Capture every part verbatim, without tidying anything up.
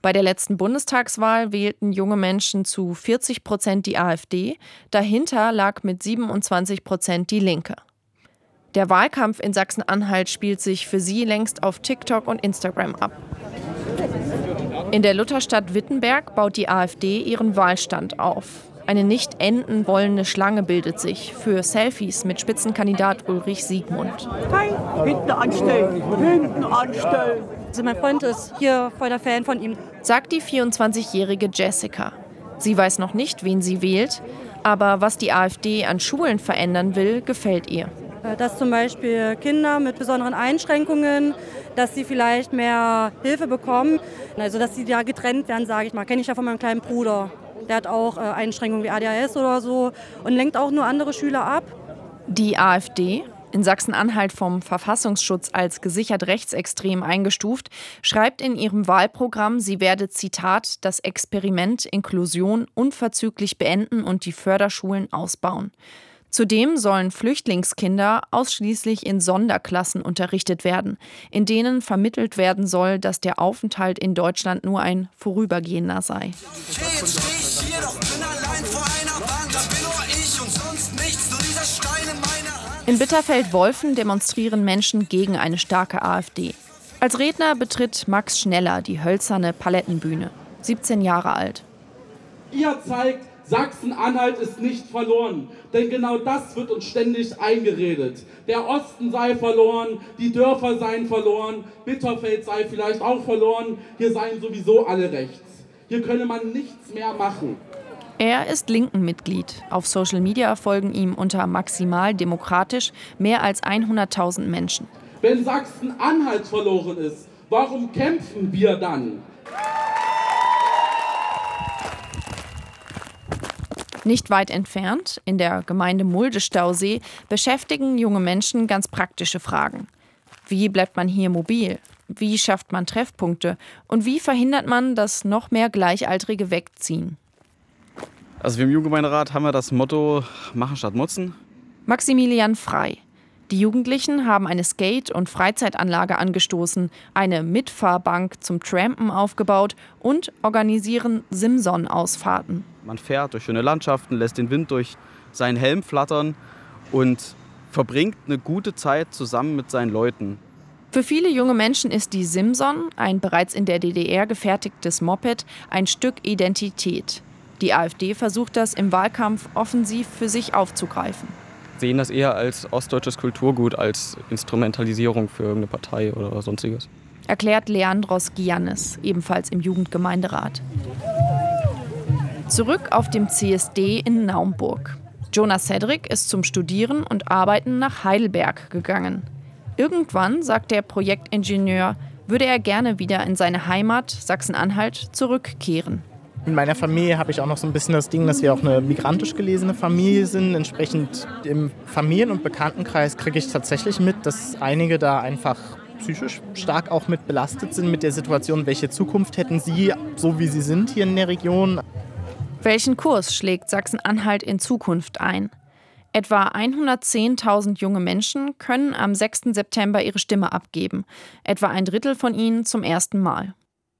Bei der letzten Bundestagswahl wählten junge Menschen zu vierzig Prozent die AfD, dahinter lag mit siebenundzwanzig Prozent die Linke. Der Wahlkampf in Sachsen-Anhalt spielt sich für sie längst auf TikTok und Instagram ab. In der Lutherstadt Wittenberg baut die AfD ihren Wahlstand auf. Eine nicht enden wollende Schlange bildet sich für Selfies mit Spitzenkandidat Ulrich Siegmund. Hey, hinten anstellen, hinten anstellen. Also mein Freund ist hier voll der Fan von ihm. Sagt die vierundzwanzigjährige Jessica. Sie weiß noch nicht, wen sie wählt, aber was die AfD an Schulen verändern will, gefällt ihr. Dass zum Beispiel Kinder mit besonderen Einschränkungen, dass sie vielleicht mehr Hilfe bekommen. Also dass sie da getrennt werden, sage ich mal. Kenne ich ja von meinem kleinen Bruder. Der hat auch äh, Einschränkungen wie A D H S oder so und lenkt auch nur andere Schüler ab. Die AfD, in Sachsen-Anhalt vom Verfassungsschutz als gesichert rechtsextrem eingestuft, schreibt in ihrem Wahlprogramm, sie werde, Zitat, das Experiment Inklusion unverzüglich beenden und die Förderschulen ausbauen. Zudem sollen Flüchtlingskinder ausschließlich in Sonderklassen unterrichtet werden, in denen vermittelt werden soll, dass der Aufenthalt in Deutschland nur ein vorübergehender sei. In Bitterfeld-Wolfen demonstrieren Menschen gegen eine starke AfD. Als Redner betritt Max Schneller die hölzerne Palettenbühne, siebzehn Jahre alt. Ihr zeigt, Sachsen-Anhalt ist nicht verloren, denn genau das wird uns ständig eingeredet. Der Osten sei verloren, die Dörfer seien verloren, Bitterfeld sei vielleicht auch verloren, hier seien sowieso alle rechts. Hier könne man nichts mehr machen. Er ist Linken-Mitglied. Auf Social Media folgen ihm unter maximal demokratisch mehr als hunderttausend Menschen. Wenn Sachsen-Anhalt verloren ist, warum kämpfen wir dann? Nicht weit entfernt, in der Gemeinde Mulde-Stausee, beschäftigen junge Menschen ganz praktische Fragen. Wie bleibt man hier mobil? Wie schafft man Treffpunkte? Und wie verhindert man, dass noch mehr Gleichaltrige wegziehen? Also wir im Jugendgemeinderat haben wir das Motto Machen statt Motzen. Maximilian Frei. Die Jugendlichen haben eine Skate- und Freizeitanlage angestoßen, eine Mitfahrbank zum Trampen aufgebaut und organisieren Simson-Ausfahrten. Man fährt durch schöne Landschaften, lässt den Wind durch seinen Helm flattern und verbringt eine gute Zeit zusammen mit seinen Leuten. Für viele junge Menschen ist die Simson, ein bereits in der D D R gefertigtes Moped, ein Stück Identität. Die AfD versucht das im Wahlkampf offensiv für sich aufzugreifen. Sehen das eher als ostdeutsches Kulturgut, als Instrumentalisierung für irgendeine Partei oder sonstiges. Erklärt Leandros Giannis, ebenfalls im Jugendgemeinderat. Zurück auf dem C S D in Naumburg. Jonas Cedric ist zum Studieren und Arbeiten nach Heidelberg gegangen. Irgendwann, sagt der Projektingenieur, würde er gerne wieder in seine Heimat Sachsen-Anhalt zurückkehren. In meiner Familie habe ich auch noch so ein bisschen das Ding, dass wir auch eine migrantisch gelesene Familie sind. Entsprechend im Familien- und Bekanntenkreis kriege ich tatsächlich mit, dass einige da einfach psychisch stark auch mit belastet sind mit der Situation, welche Zukunft hätten sie, so wie sie sind hier in der Region. Welchen Kurs schlägt Sachsen-Anhalt in Zukunft ein? Etwa hundertzehntausend junge Menschen können am sechsten September ihre Stimme abgeben. Etwa ein Drittel von ihnen zum ersten Mal.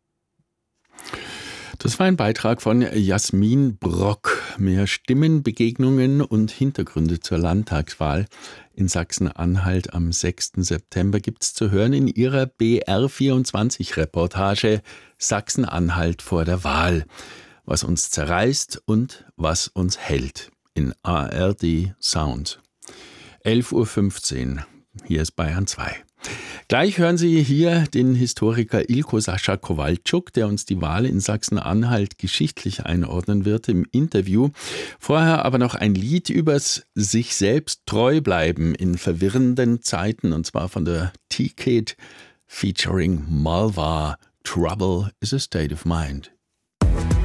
Das war ein Beitrag von Jasmin Brock. Mehr Stimmen, Begegnungen und Hintergründe zur Landtagswahl in Sachsen-Anhalt am sechsten September gibt es zu hören in ihrer B R vierundzwanzig-Reportage Sachsen-Anhalt vor der Wahl. Was uns zerreißt und was uns hält in A R D Sound. elf Uhr fünfzehn. Hier ist Bayern zwei. Gleich hören Sie hier den Historiker Ilko Sascha Kowalczuk, der uns die Wahl in Sachsen-Anhalt geschichtlich einordnen wird im Interview. Vorher aber noch ein Lied übers sich selbst treu bleiben in verwirrenden Zeiten, und zwar von der T-Kid featuring Malva. Trouble is a State of Mind.